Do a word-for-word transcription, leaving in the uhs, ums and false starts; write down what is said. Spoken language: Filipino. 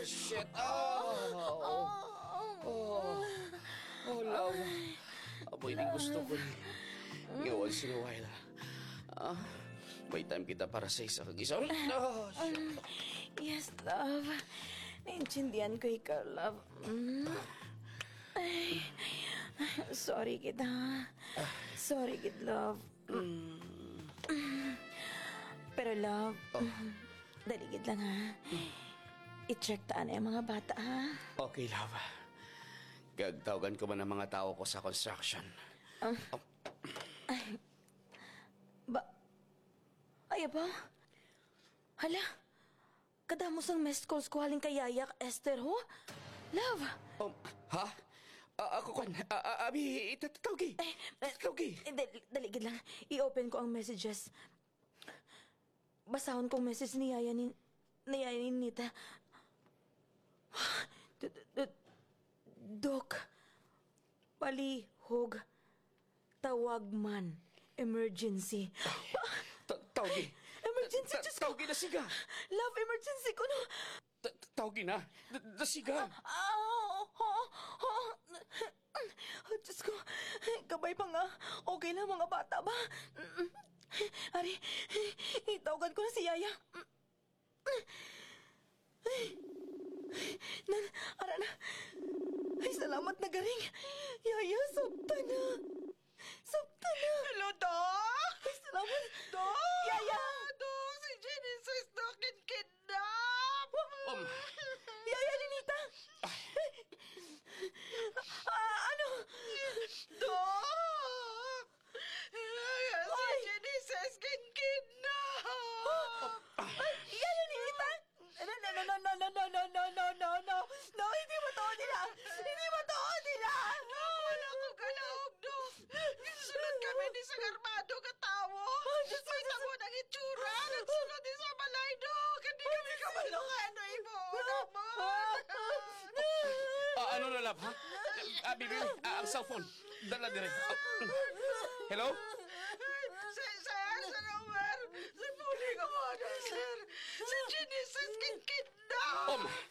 Oh, shit. Oh. Oh. Oh, oh love. Aboy, di gusto ko ni. Ngayon, sinuway na. Ah, may time kita para sa isa kag-isa. Oh, shit. Yes, love. Naintindihan ko ikaw, love. Mm. Ay, sorry kita. Sorry kid, love. Mm. Pero love, Oh. daligid lang ha. I-check taan na yung mga bata ha. Okay, love. Gagtawagan ko ba ng mga tao ko sa construction? Um, Oh. Ba? Ay, ba? Hala, kadamos ang missed calls ko haling kay Yayak, Esther, ho? Love! Um, ha? Ah, ako kan, ah, ah, abi, itatawgi. Eh, eh, Tawgi. eh, dali- Daligid lang. I-open ko ang messages. Basahon kong message ni Yaya ni... ni Yaya ni Nita. D- d- d- Dok. Palihog. Tawag man. Emergency. Ta- Tawgi. Emergency, Ta- Diyos ko. Tawgi na siga. Love, emergency ko no. Ta- Tawgi na. Da- da siga. Ah, oh, oh, oh. Diyos ko. Kabay pa nga. Okay lang mga bata ba? Ari, itawagan ko na si Yaya. Nan, ara na. Ay, salamat na galing. Yaya, sabta na. Sabta na. Hello, Doc! Ay, salamat. Doc! Yaya! Doc, si Genesis na kidnap! Um, Yaya, Ninita. Ah, ano? Doc! Si Genesis kidnap! Ay, Yaya, Ninita. No, no, no, no, no, no, no, no, no, no, no, no. No, hindi mo to nila. Hindi mo to nila. Wala ko kalahog, Doc! Nagsunod kami ni sa armado katawo! May tamo ng itsura! Nagsunod din sa balay, Doc! Hindi kami kamalungan, no, Ibo! ah, ano na, love, ha? Ah, bibi, ah, ang cellphone. Dala dire. Ah, hello? Sir, sir, sir, Omer! Si Puli ka mo, sir! Si Genesis kidnap! Um,